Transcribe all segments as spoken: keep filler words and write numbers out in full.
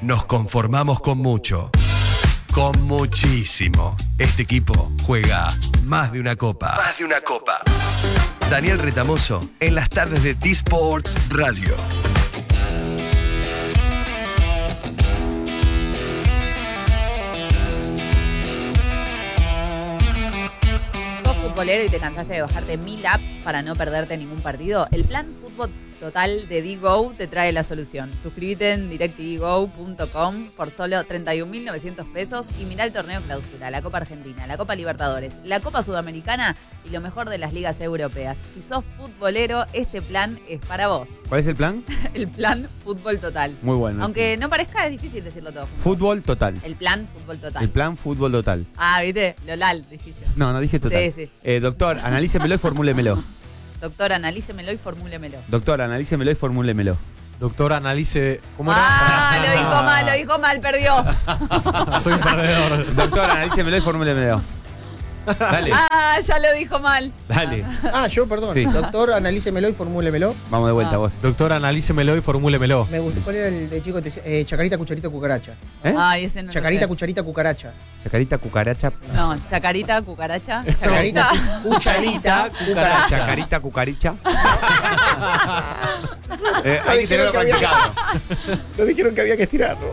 nos conformamos con mucho. Con muchísimo. Este equipo juega más de una copa. Más de una copa. Daniel Retamoso en las tardes de T-Sports Radio. ¿Sos futbolero y te cansaste de bajarte mil apps para no perderte ningún partido? El plan Fútbol Total de DGO te trae la solución. Suscríbete en direct t v go punto com por solo treinta y un mil novecientos pesos y mirá el torneo clausura, la Copa Argentina, la Copa Libertadores, la Copa Sudamericana y lo mejor de las ligas europeas. Si sos futbolero, este plan es para vos. ¿Cuál es el plan? El plan Fútbol Total. Muy bueno. Aunque no parezca, es difícil decirlo todo junto. Fútbol total. El plan Fútbol Total. El plan fútbol total. Ah, ¿viste? Lolal, dijiste. No, no dije total. Sí, sí. Eh, doctor, analícemelo y formúlemelo. Doctor, analícemelo y formúlemelo. Doctor, analícemelo y formúlemelo. Doctor, analice cómo Ah, era. lo dijo mal, lo dijo mal, perdió. Soy un perdedor. Doctor, analícemelo y formúlemelo. Dale, Ah, ya lo dijo mal. dale. Ah, yo, perdón. Sí. Doctor, analícemelo y formúlemelo. Vamos de vuelta, Ah. vos. Doctor, analícemelo y formúlemelo. Me gustó. ¿Cuál era el de chico? Te decía, eh, chacarita, cucharita, cucaracha. ¿Eh? Ay, ese no lo Chacarita, sé. cucharita, cucaracha. Chacarita, cucaracha. No, chacarita, cucaracha. Chacarita, Chacarita. cucharita, cucaracha. Chacarita, cucaricha. eh, Lo hay que dijeron tenerlo que había practicado. Lo dijeron que había que estirarlo.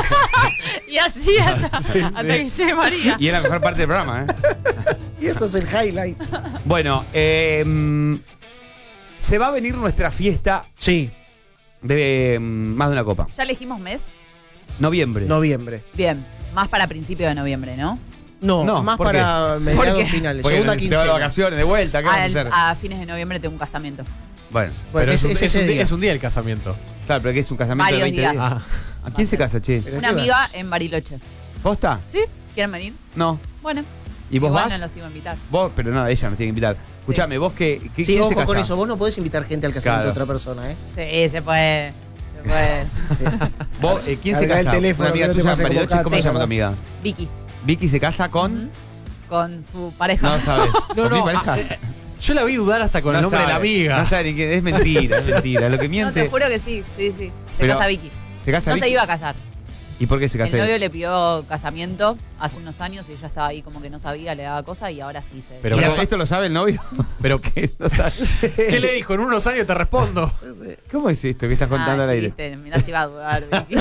Y así hasta, hasta que llegue María. Y es la mejor parte del programa, ¿eh? Y esto es el highlight. Bueno, eh, mm, se va a venir nuestra fiesta Sí, de mm, más de una copa. ¿Ya elegimos mes? Noviembre. noviembre. Bien, más para principio de noviembre, ¿no? No, No, más ¿por qué? para ¿Por mediados qué? finales. Porque Segunda te vas de quincena. vacaciones, de vuelta, ¿qué vamos a Al- hacer? a fines de noviembre tengo un casamiento. Bueno, Bueno, Pero es, es, un, es es ese un día, día. es un día el casamiento. claro, pero que es un casamiento Varios de veinte días. días. Ah. ¿A quién se casa, che? ¿Pero Una qué amiga vas? en Bariloche. ¿Posta? ¿Sí? ¿Quieren venir? No. Bueno. ¿Y vos igual vas? no los iba a invitar. Vos, pero no, ella nos tiene que invitar. Escuchame, vos que. Sí, ¿Quién se ojo casa? con eso. Vos no podés invitar gente al casamiento Claro. de otra persona, ¿eh? Sí, se puede. Se puede. Sí, sí. Vos, eh, ¿Quién se Carga casa? el teléfono, Una amiga que no te tuya en pase Bariloche, como ¿cómo Carlos, se llama tu ¿no? amiga? Vicky. Vicky se casa con. Ujú. Con su pareja. No sabes. No, ¿Con mi no. pareja? ah, eh, yo la vi dudar hasta con No el nombre de la sabe, amiga. No sabe ni qué. Es mentira, es mentira. Lo que No, miente. te juro que sí. Sí, sí. Se Pero- casa Vicky. Se casa No Vicky. se iba a casar. ¿Y por qué se casa? El novio le pidió casamiento hace unos años y ella estaba ahí como que no sabía, le daba cosa y ahora sí se... Pero ¿Y ¿cómo- ¿Esto lo sabe el novio? Pero ¿Qué? No sabe. ¿qué le dijo? En unos años te respondo. ¿Cómo es esto que estás contando Ah, al aire? chiste, mirá si va a dudar, Vicky.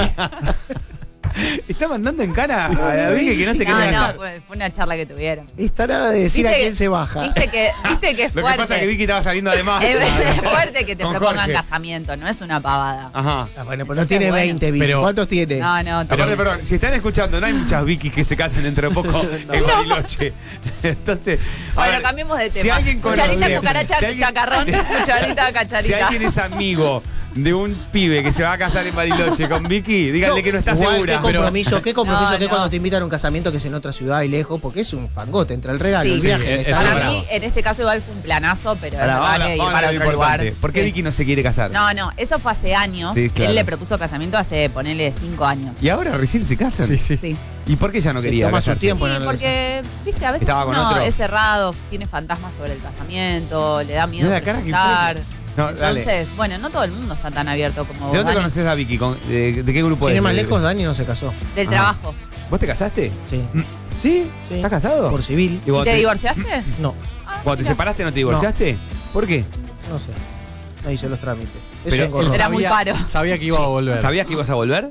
Está mandando en cara a la Vicky que no se No, quiere no, casar. fue, fue una charla que tuvieron. Está nada de decir a Viste quién que- se baja. Viste que, viste que es Lo fuerte. que pasa es que Vicky estaba saliendo además. Es, es fuerte que te Con propongan Jorge. casamiento, no es una pavada. Ajá. Ah, bueno, pues no Entonces, tiene bueno. veinte, Vicky. Pero- ¿Cuántos tiene? No, no, Aparte, perdón, si están escuchando, no hay muchas Vicky que se casen dentro de poco en Bariloche. Entonces, a Bueno, ver, cambiemos de tema. Si alguien Cucharita, conoce- cucaracha, si alguien- chacarrón, cucharita, Si cacharita. alguien es amigo de un pibe que se va a casar en Bariloche con Vicky, díganle que no está Igual, segura. ¿qué compromiso, qué compromiso No, que no. cuando te invitan a un casamiento que es en otra ciudad y lejos? Porque es un fangote entre el regalo, Sí, el sí, viaje, el es- estar- es Para bravo. mí, en este caso igual fue un planazo, pero Ahora, es vamos a verdad la- que ir vamos a para lo otro lugar. importante. ¿Por qué Sí. Vicky no se quiere casar? No, no, eso fue hace años. Sí, claro. Él le propuso casamiento hace, ponele, cinco años. ¿Y ahora recién se casan? Sí, sí. Sí. ¿Y por qué ella no Se quería toma su casarse? tiempo. Sí, Bueno, porque, viste, a veces Estaba con uno otro. es cerrado, tiene fantasmas sobre el casamiento, le da miedo Mira la cara que presentar. No, dale. Entonces, bueno, no todo el mundo está tan abierto como ¿De vos, dónde Dani. conoces a Vicky? ¿Con- ¿De, de qué grupo Sin es? ir más ¿De- lejos, Dani no se casó. Del Ajá. trabajo. ¿Vos te casaste? Sí. ¿Sí? Sí. ¿Estás casado? Por civil. ¿Y ¿Y vos te te- divorciaste? No, Ah, Cuando te mira. separaste no te divorciaste? ¿Por qué? no sé. No hice los trámites. Pero Eso él engordó. Era muy Sabía- caro. Sabía que iba a volver. ¿Sabías que ibas a volver?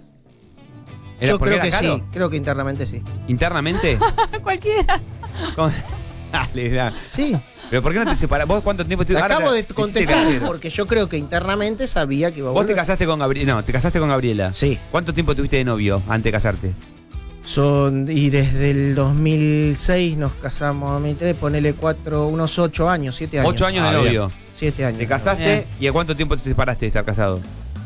¿Era Yo porque creo era que caro? sí, creo que internamente sí. ¿Internamente? Cualquiera. ¿Cómo? Dale, dale. Sí, ¿Pero por qué no te separas? ¿Vos cuánto tiempo te ahora acabo te- de te hiciste contestar casero? porque yo creo que internamente sabía que iba a ¿Vos te volver. casaste con Gabriela? No, te casaste con Gabriela. Sí. ¿Cuánto tiempo tuviste de novio antes de casarte? Son, y desde el dos mil seis nos casamos, dos mil tres, ponele cuatro, unos ocho años, siete años. Ocho años Ah, de bien. novio. Siete años. ¿Te casaste? Bien. ¿Y a cuánto tiempo te separaste de estar casado?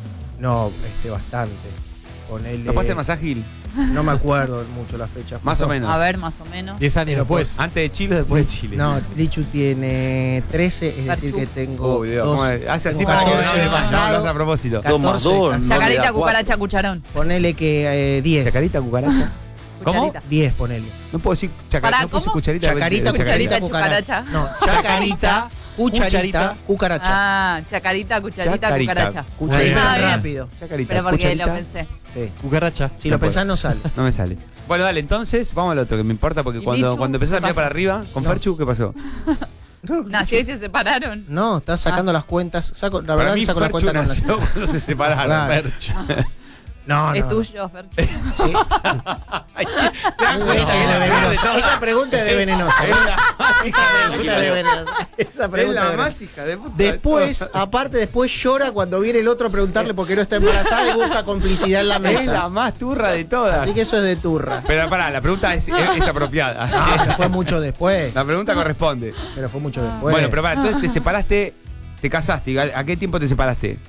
No, este, bastante. Ponele, ¿No puede ser más ágil? No me acuerdo mucho la fecha. Más o justo. menos. A ver, más o menos. Diez años Pero después. ¿Antes de Chile o después de Chile? No, Lichu tiene trece, es decir Carchu. que tengo Oh, Dios, dos, ¿cómo es? Hace así tengo para que catorce no, de no, no, pasado. no hace a propósito. catorce, Chacarita, cucaracha, cucharón. Ponele que eh, diez. ¿Chacarita, cucaracha? ¿Cómo? Cucharita. diez, ponele. No puedo decir chacarita. Pará, No puedo decir ¿cómo? cucharita. Chacarita, porque- cucharita, Cucharita, cucaracha. cucaracha. No, chacarita, Cucharita, cucaracha. Ah, chacarita, cucharita, Chacarita, cucaracha. cucharita. Ah, bien. rápido. Chacarita, Pero porque cucharita. lo pensé. Sí. Cucaracha. Si lo pensás, no sale. No me sale. Bueno, dale, entonces vamos al otro, que me importa, porque ¿Y cuando, Lichu? cuando empezás a ¿Qué mirar pasa? para arriba, con No. Ferchu, ¿qué pasó? Nació y se separaron. No, estás sacando las cuentas. Saco, la verdad para que mí saco las Ferchu cuentas con nació cuando se separaron. Claro. Fercho. la... No, no. es no. tuyo, Fercho. Sí. Ay, te das cuenta Esa que es de la venenosa. de todas. Esa pregunta es de venenosa. Es la Esa pregunta es de venenosa. Esa Es pregunta la es de más venenosa. hija de puta. Después, aparte, después llora cuando viene el otro a preguntarle por qué no está embarazada y busca complicidad en la Es la mesa. más turra de todas. Así que eso es de turra. Pero pará, la pregunta es, es, es apropiada. Ah, fue mucho después. La pregunta corresponde. Pero fue mucho después. Bueno, pero pará, entonces te separaste, te casaste. ¿A a qué tiempo te separaste?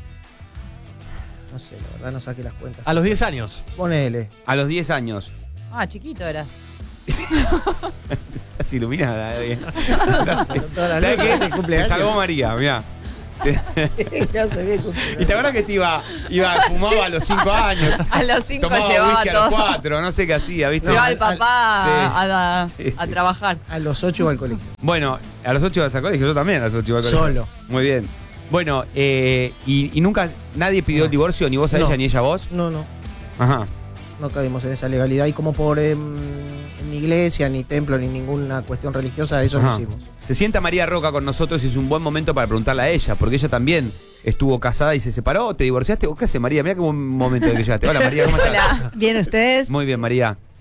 No sé, la verdad no saqué las cuentas. A los diez años. Ponele. A los diez años. Ah, chiquito eras. Estás iluminada. eh. Con todas las ¿Sabes luces qué? del Te cumpleaños. salvó María, mirá. Te hace bien cumpleaños. ¿Y te acuerdas que te iba, iba fumaba a los cinco años? A los cinco Tomaba llevaba whisky a los todo. cuatro, no sé qué hacía, ¿viste? Llevaba No, al papá al- a, a- sí, sí. a trabajar. A los ocho iba al colegio. Bueno, a los ocho ibas al colegio, yo también a los ocho iba al colegio. Solo. Muy bien. Bueno, eh, y, y nunca nadie pidió el divorcio, ni vos a No. ella ni ella a vos. No, no. Ajá. No caímos en esa legalidad. Y como por em, en mi iglesia, ni templo, ni ninguna cuestión religiosa, eso no Ajá. hicimos. Se sienta María Roca con nosotros y es un buen momento para preguntarle a ella, porque ella también estuvo casada y se separó. ¿Te divorciaste? ¿O qué hace, María? Mira qué buen momento de que llegaste. Hola, María, ¿cómo estás? Hola. Bien, ¿ustedes? Muy bien, María.